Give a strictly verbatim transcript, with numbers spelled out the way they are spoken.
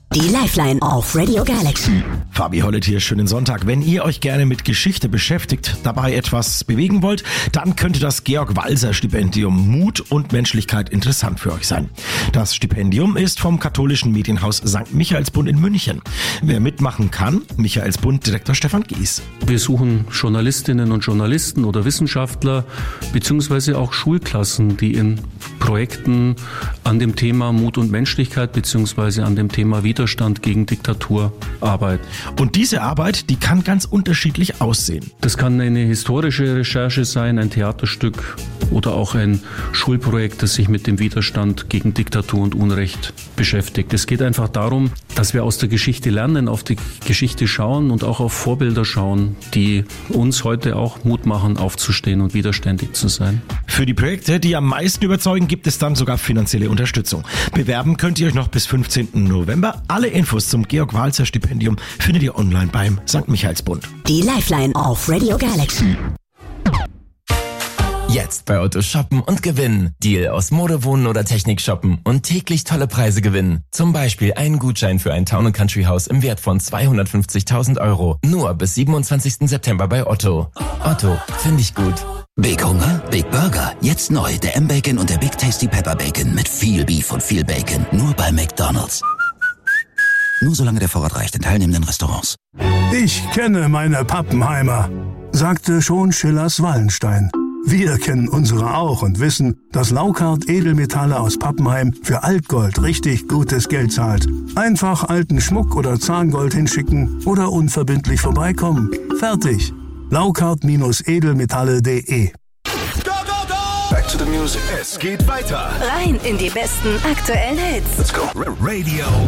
Die Lifeline auf Radio Galaxy. Fabi Hollett hier, schönen Sonntag. Wenn ihr euch gerne mit Geschichte beschäftigt, dabei etwas bewegen wollt, dann könnte das Georg-Walser-Stipendium Mut und Menschlichkeit interessant für euch sein. Das Stipendium ist vom katholischen Medienhaus Sankt Michaelsbund in München. Wer mitmachen kann, Michaelsbund-Direktor Stefan Gies. Wir suchen Journalistinnen und Journalisten oder Wissenschaftler, beziehungsweise auch Schulklassen, die in Projekten an dem Thema Mut und Menschlichkeit, beziehungsweise an dem Thema Widerstand gegen Diktatur arbeiten. Und diese Arbeit, die kann ganz unterschiedlich aussehen. Das kann eine historische Recherche sein, ein Theaterstück oder auch ein Schulprojekt, das sich mit dem Widerstand gegen Diktatur und Unrecht beschäftigt. Es geht einfach darum, dass wir aus der Geschichte lernen, auf die Geschichte schauen und auch auf Vorbilder schauen, die uns heute auch Mut machen, aufzustehen und widerständig zu sein. Für die Projekte, die am meisten überzeugen, gibt es dann sogar finanzielle Unterstützung. Bewerben könnt ihr euch noch bis fünfzehnten November. Alle Infos zum Georg-Walser-Stipendium findet ihr online beim Sankt Michaelsbund. Die Lifeline auf Radio Galaxy. Jetzt bei Otto shoppen und gewinnen. Deal aus Mode, Wohnen oder Technik shoppen und täglich tolle Preise gewinnen. Zum Beispiel einen Gutschein für ein Town and Country Haus im Wert von zweihundertfünfzigtausend Euro. Nur bis siebenundzwanzigsten September bei Otto. Otto, finde ich gut. Big Hunger? Big Burger. Jetzt neu. Der M-Bacon und der Big Tasty Pepper Bacon mit viel Beef und viel Bacon. Nur bei McDonald's. Nur solange der Vorrat reicht in teilnehmenden Restaurants. Ich kenne meine Pappenheimer, sagte schon Schillers Wallenstein. Wir kennen unsere auch und wissen, dass Laukart Edelmetalle aus Pappenheim für Altgold richtig gutes Geld zahlt. Einfach alten Schmuck oder Zahngold hinschicken oder unverbindlich vorbeikommen. Fertig. Laukart-edelmetalle punkt de. Back to the music. Es geht weiter. Rein in die besten aktuellen Hits. Let's go. Radio